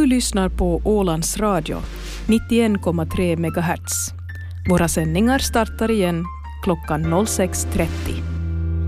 Du lyssnar på Ålands Radio, 91,3 MHz. Våra sändningar startar igen klockan 06.30.